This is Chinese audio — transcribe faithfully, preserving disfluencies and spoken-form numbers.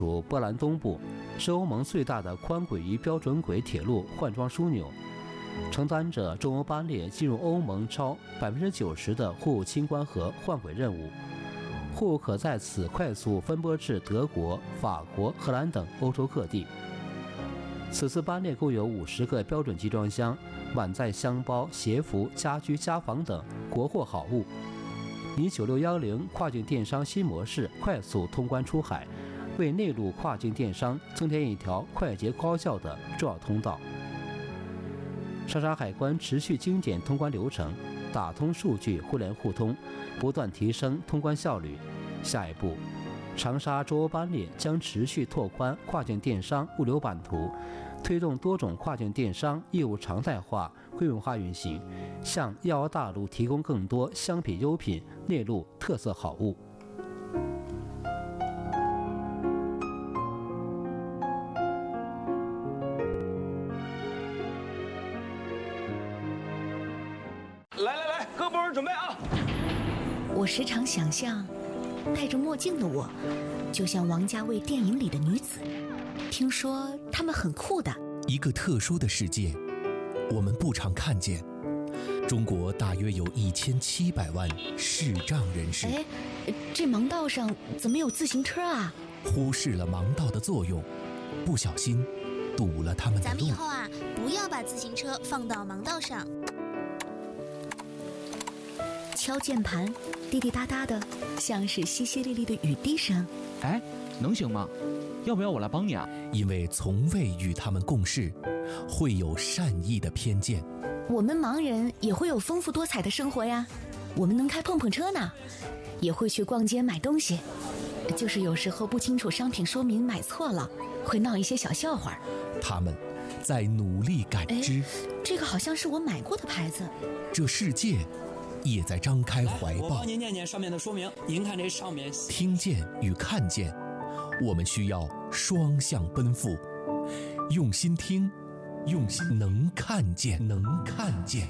属波兰东部，是欧盟最大的宽轨与标准轨铁路换装枢纽，承担着中欧班列进入欧盟超百分之九十的货物清关和换轨任务。货物可在此快速分拨至德国、法国、荷兰等欧洲各地。此次班列共有五十个标准集装箱，满载箱包、鞋服、家居、家纺等国货好物，以九六一零跨境电商新模式快速通关出海，为内陆跨境电商增添一条快捷高效的重要通道。沙沙海关持续精简通关流程，打通数据互联互通，不断提升通关效率。下一步，长沙中欧班列将持续拓宽跨境电商物流版图，推动多种跨境电商业务常态化、规模化运行，向亚欧大陆提供更多商品优品、内陆特色好物。 来来来，各部门准备啊！ 我时常想象，戴着墨镜的我，就像王家卫电影里的女子。听说她们很酷的。 一个特殊的世界，我们不常看见。中国大约有一千七百万视障人士。 哎，这盲道上怎么有自行车啊？ 忽视了盲道的作用，不小心堵了他们的路。 咱们以后啊，不要把自行车放到盲道上。 敲键盘，滴滴答答的，像是淅淅沥沥的雨滴声。 哎，能行吗？要不要我来帮你啊？ 因为从未与他们共事，会有善意的偏见。 我们盲人也会有丰富多彩的生活呀，我们能开碰碰车呢，也会去逛街买东西，就是有时候不清楚商品说明买错了，会闹一些小笑话。 他们在努力感知， 这个好像是我买过的牌子。 这世界也在张开怀抱。 我帮您念念上面的说明。您看这上面， 听见与看见，我们需要双向奔赴，用心听，用心能看见，能看见。